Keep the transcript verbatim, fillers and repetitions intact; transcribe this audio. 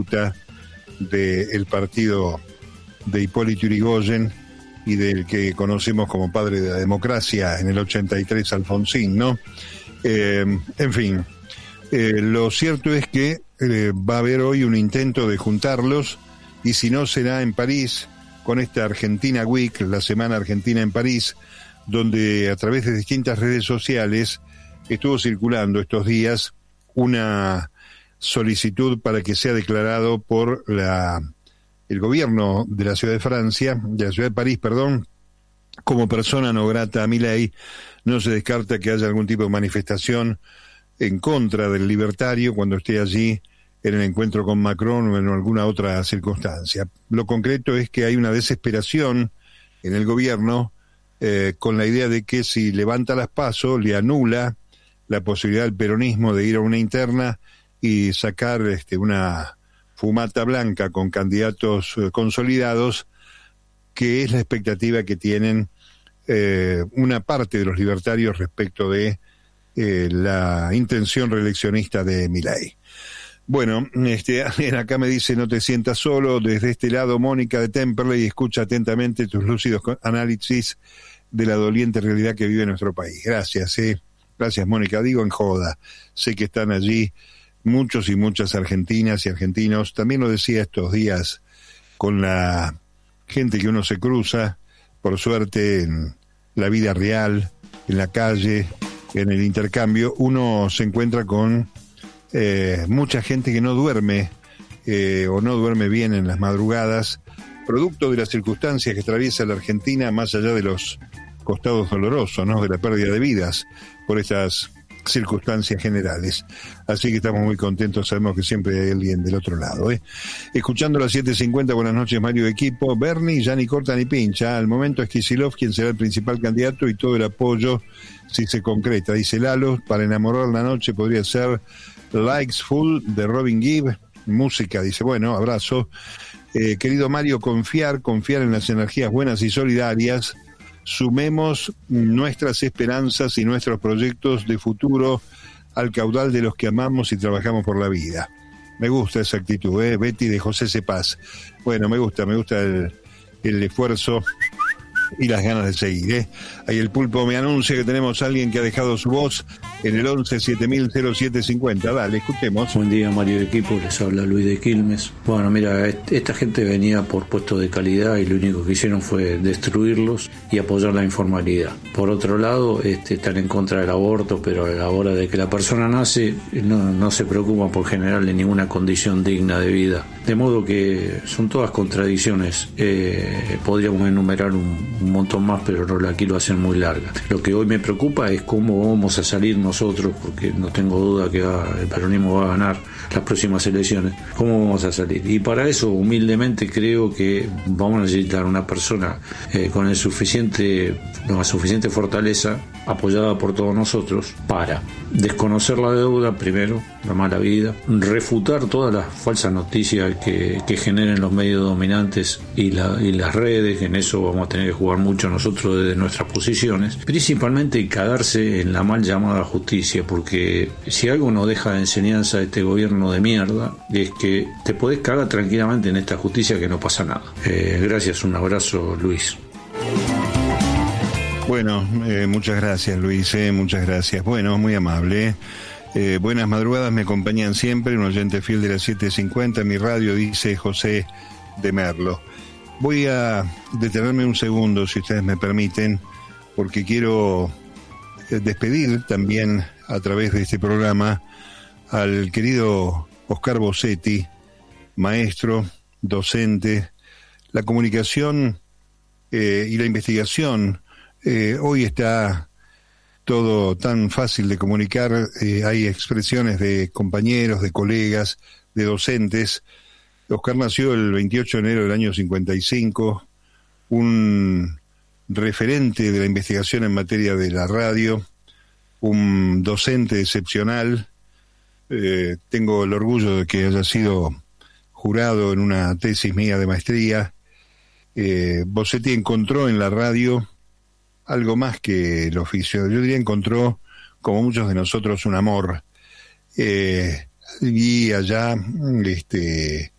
absoluta del partido de Hipólito Yrigoyen y del que conocemos como padre de la democracia en el ochenta y tres, Alfonsín, ¿no? Eh, en fin, eh, lo cierto es que eh, va a haber hoy un intento de juntarlos, y si no será en París, con esta Argentina Week, la Semana Argentina en París, donde a través de distintas redes sociales estuvo circulando estos días una solicitud para que sea declarado por la el gobierno de la ciudad de Francia, de la ciudad de París, perdón, como persona no grata a Milei. No se descarta que haya algún tipo de manifestación en contra del libertario cuando esté allí en el encuentro con Macron o en alguna otra circunstancia. Lo concreto es que hay una desesperación en el gobierno eh, con la idea de que si levanta las PASO le anula la posibilidad del peronismo de ir a una interna y sacar este, una fumata blanca con candidatos eh, consolidados, que es la expectativa que tienen eh, una parte de los libertarios respecto de eh, la intención reeleccionista de Milei. Bueno, este, acá me dice: no te sientas solo. Desde este lado, Mónica de Temperley escucha atentamente tus lúcidos análisis de la doliente realidad que vive nuestro país. Gracias, eh. Gracias, Mónica. Digo en joda. Sé que están allí muchos y muchas argentinas y argentinos. También lo decía estos días con la gente que uno se cruza, por suerte, en la vida real, en la calle, en el intercambio. Uno se encuentra con eh, mucha gente que no duerme eh, o no duerme bien en las madrugadas, producto de las circunstancias que atraviesa la Argentina, más allá de los costados dolorosos, ¿no?, de la pérdida de vidas por estas circunstancias generales. Así que estamos muy contentos, sabemos que siempre hay alguien del otro lado, ¿eh? Escuchando las siete cincuenta, buenas noches, Mario, equipo. Bernie ya ni corta ni pincha. Al momento es Kicillof quien será el principal candidato y todo el apoyo si se concreta. Dice Lalo, para enamorar la noche podría ser Likes Full de Robin Gibb. Música, dice, bueno, abrazo. Eh, querido Mario, confiar, confiar en las energías buenas y solidarias. Sumemos nuestras esperanzas y nuestros proyectos de futuro al caudal de los que amamos y trabajamos por la vida. Me gusta esa actitud, ¿eh? Betty de José Cepaz. Bueno, me gusta, me gusta el, el esfuerzo y las ganas de seguir, ¿eh? Ahí el Pulpo me anuncia que tenemos a alguien que ha dejado su voz en el once siete mil cero siete cincuenta. Dale, escuchemos. Buen día, Mario de equipo, les habla Luis de Quilmes. Bueno, mira, esta gente venía por puestos de calidad y lo único que hicieron fue destruirlos y apoyar la informalidad. Por otro lado, este, están en contra del aborto, pero a la hora de que la persona nace no, no se preocupan por generarle ninguna condición digna de vida. De modo que son todas contradicciones. Eh, podríamos enumerar un, un montón más, pero no, aquí lo hacen muy larga. Lo que hoy me preocupa es cómo vamos a salir nosotros, porque no tengo duda que va, el peronismo va a ganar las próximas elecciones. ¿Cómo vamos a salir? Y para eso, humildemente, creo que vamos a necesitar una persona eh, con el suficiente, la suficiente fortaleza, apoyada por todos nosotros, para desconocer la deuda primero, la mala vida, refutar todas las falsas noticias que, que generen los medios dominantes y, la, y las redes, que en eso vamos a tener que jugar mucho nosotros desde nuestras posiciones, principalmente cagarse en la mal llamada justicia, porque si algo nos deja de enseñanza a este gobierno de mierda es que te podés cagar tranquilamente en esta justicia que no pasa nada. Eh, gracias, un abrazo, Luis. Bueno, eh, muchas gracias, Luis, eh, muchas gracias. Bueno, muy amable. Eh, buenas madrugadas, me acompañan siempre, un oyente fiel de las siete cincuenta, mi radio, dice José de Merlo. Voy a detenerme un segundo, si ustedes me permiten, porque quiero despedir también a través de este programa al querido Oscar Bossetti, maestro, docente. La comunicación eh, y la investigación, eh, hoy está todo tan fácil de comunicar, eh, hay expresiones de compañeros, de colegas, de docentes. Oscar nació el veintiocho de enero del año cincuenta y cinco, un referente de la investigación en materia de la radio, un docente excepcional. Eh, tengo el orgullo de que haya sido jurado en una tesis mía de maestría. Eh, Bossetti encontró en la radio algo más que el oficio. Yo diría encontró, como muchos de nosotros, un amor. Eh, y allá, este,